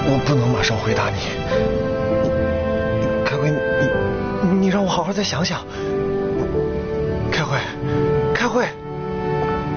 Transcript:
我不能马上回答你。开会，你让我好好再想想。开会，开会。